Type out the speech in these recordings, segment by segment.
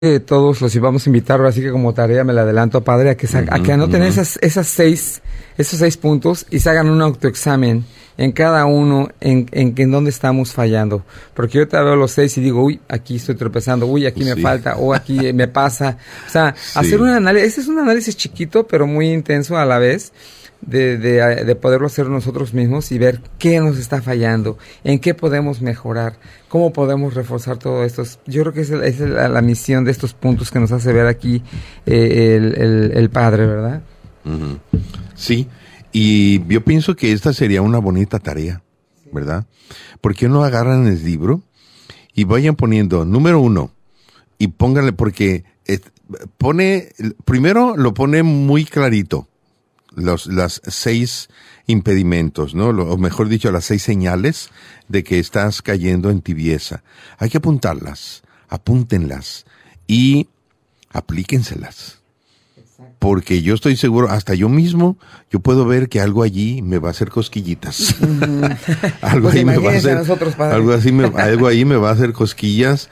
Todos los íbamos a invitar, así que como tarea me la adelanto, padre, a que anoten esos seis puntos y se hagan un autoexamen en cada uno, en dónde estamos fallando. Porque yo te veo los 6 y digo, uy, aquí estoy tropezando, uy, aquí me falta, o aquí me pasa. O sea, hacer un análisis, este es un análisis chiquito, pero muy intenso a la vez, de poderlo hacer nosotros mismos y ver qué nos está fallando, en qué podemos mejorar, cómo podemos reforzar todo esto. Yo creo que esa es la misión de estos puntos que nos hace ver aquí el Padre, ¿verdad? Uh-huh. Sí, y yo pienso que esta sería una bonita tarea, ¿verdad? ¿Por qué no agarran el libro y vayan poniendo número 1 y pónganle, porque primero lo pone muy clarito, las 6 impedimentos, ¿no? O mejor dicho, las 6 señales de que estás cayendo en tibieza. Hay que apuntarlas, apúntenlas y aplíquenselas. Porque yo estoy seguro, hasta yo mismo, yo puedo ver que algo allí me va a hacer cosquillitas. Algo pues ahí me va a hacer, algo ahí me va a hacer cosquillas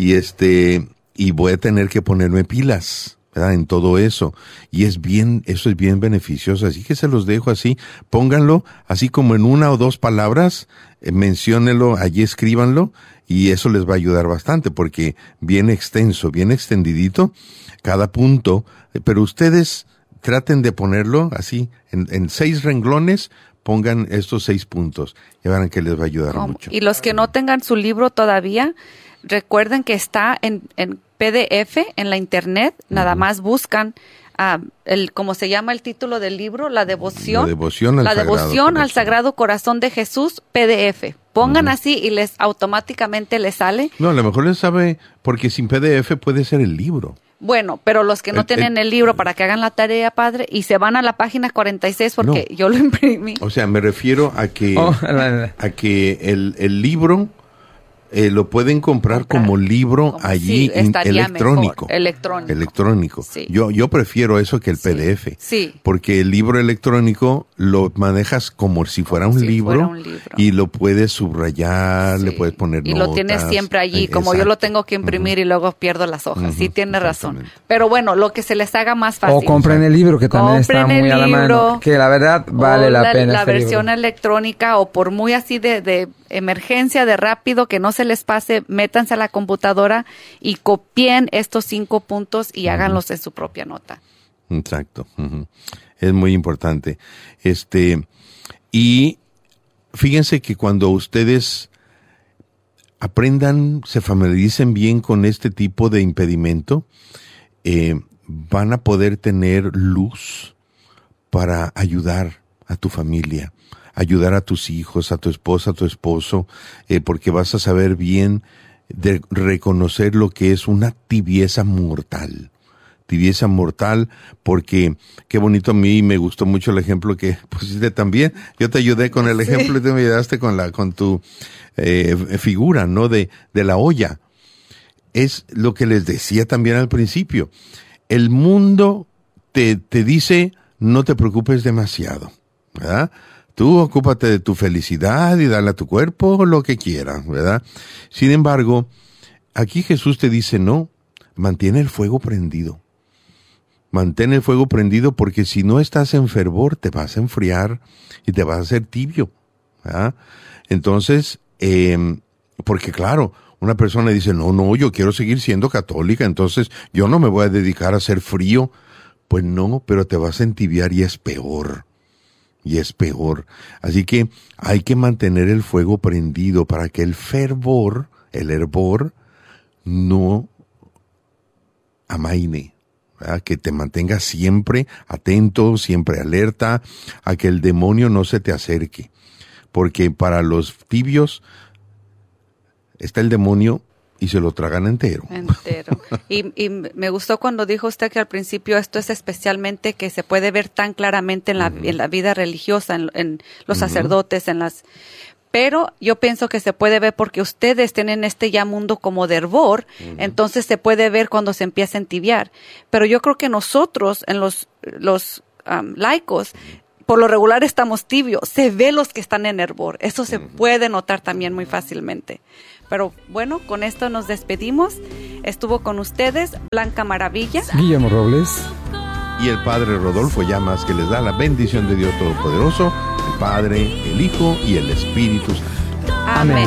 y voy a tener que ponerme pilas, ¿verdad? En todo eso. Y eso es bien beneficioso. Así que se los dejo así. Pónganlo así como en 1 o 2 palabras, menciónenlo, allí escríbanlo, y eso les va a ayudar bastante, porque bien extenso, bien extendidito, cada punto, pero ustedes traten de ponerlo así, en 6 renglones, pongan estos 6 puntos, y verán que les va a ayudar mucho. Y los que no tengan su libro todavía, recuerden que está en PDF en la internet, nada más buscan como se llama el título del libro, la devoción al Sagrado Corazón de Jesús, PDF. Pongan así y automáticamente les sale. No, a lo mejor les sabe, porque sin PDF puede ser el libro. Bueno, pero los que no tienen el libro, para que hagan la tarea, padre, y se van a la página 46 porque yo lo imprimí. O sea, me refiero a que el libro lo pueden comprar como libro allí electrónico. Electrónico. Sí. Yo prefiero eso que el PDF. Sí. Porque el libro electrónico lo manejas como si fuera un libro y lo puedes subrayar, le puedes poner notas. Y lo tienes siempre allí, como yo lo tengo que imprimir y luego pierdo las hojas. Sí, tiene razón. Pero bueno, lo que se les haga más fácil. O compren el libro, que también está muy a la mano. Que la verdad vale la pena. La versión electrónica, o por muy así de emergencia, de rápido, que no se les pase, métanse a la computadora y copien estos 5 puntos y háganlos en su propia nota. Exacto. Es muy importante. Y fíjense que cuando ustedes aprendan, se familiaricen bien con este tipo de impedimento, van a poder tener luz para ayudar a tu familia, ayudar a tus hijos, a tu esposa, a tu esposo, porque vas a saber bien de reconocer lo que es una tibieza mortal. Tibieza mortal, porque qué bonito, a mí me gustó mucho el ejemplo que pusiste también. Yo te ayudé con el ejemplo y tú me ayudaste con tu figura, ¿no? De la olla. Es lo que les decía también al principio. El mundo te dice, no te preocupes demasiado, ¿verdad? Tú ocúpate de tu felicidad y dale a tu cuerpo lo que quieras, ¿verdad? Sin embargo, aquí Jesús te dice, no, mantén el fuego prendido. Mantén el fuego prendido, porque si no estás en fervor, te vas a enfriar y te vas a hacer tibio, ¿verdad? Entonces, porque claro, una persona dice, no, yo quiero seguir siendo católica, entonces yo no me voy a dedicar a ser frío. Pues no, pero te vas a entibiar y es peor. Y es peor. Así que hay que mantener el fuego prendido para que el fervor, el hervor, no amaine, ¿verdad? Que te mantenga siempre atento, siempre alerta, a que el demonio no se te acerque. Porque para los tibios está el demonio y se lo tragan entero. Y me gustó cuando dijo usted que al principio esto es especialmente que se puede ver tan claramente en la vida religiosa, en los sacerdotes, pero yo pienso que se puede ver porque ustedes tienen ya mundo como de hervor, entonces se puede ver cuando se empieza a entibiar. Pero yo creo que nosotros, en los laicos, por lo regular estamos tibios, se ve los que están en hervor, eso se puede notar también muy fácilmente. Pero bueno, con esto nos despedimos. Estuvo con ustedes Blanca Maravilla, Guillermo Robles y el Padre Rodolfo Llamas, que les da la bendición de Dios Todopoderoso, el Padre, el Hijo y el Espíritu Santo. Amén.